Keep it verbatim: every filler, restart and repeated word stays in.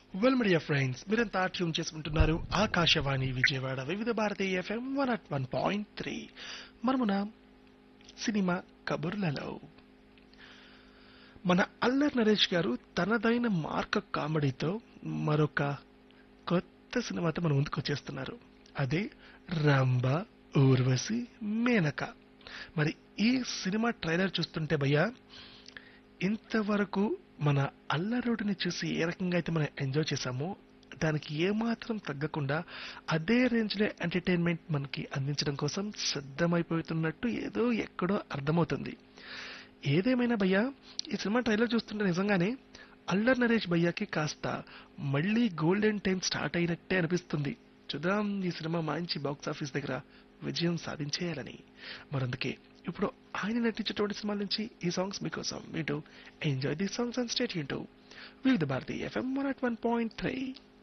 Well media friends మీరంతా tune చేసుకుంటున్నారు ఆకాశవాణి విజయవాడ వివిధ Bharati FM one at one point three మనమున cinema కబుర్లలో మన అల్లరి నరేష్ గారు తనదైన మార్క కామెడీతో మరొక కొత్త సినిమాతో మన ముందుకు వచ్చేస్తున్నారు. అదే రంభ ఊర్వశి మేనక. మరి ఈ సినిమా ట్రైలర్ చూస్తుంటే భయ్యా ఇంతవరకు మన అల్లరోడిని చూసి ఏ రకంగా అయితే మనం ఎంజాయ్ చేశామో దానికి ఏమాత్రం తగ్గకుండా అదే రేంజ్ లో ఎంటర్టైన్మెంట్ మనకి అందించడం కోసం సిద్ధమైపోతున్నట్టు ఏదో ఎక్కడో అర్థమవుతుంది. ఏదేమైనా భయ్యా ఈ సినిమా ట్రైలర్ చూస్తుంటే నిజంగానే అల్లరి నరేష్ భయ్యాకి కాస్త మళ్ళీ గోల్డెన్ టైం స్టార్ట్ అయినట్టే అనిపిస్తుంది. చూద్దాం ఈ సినిమా మంచి బాక్స్ ఆఫీస్ దగ్గర విజయం సాధించేయాలని. మరందుకే ఇప్పుడు ఆయన నటించేటువంటి సినిమాల నుంచి ఈ సాంగ్స్ మీకోసం వింటూ enjoy the songs and state వింటూ వివిధ Bharati FM one at one point three.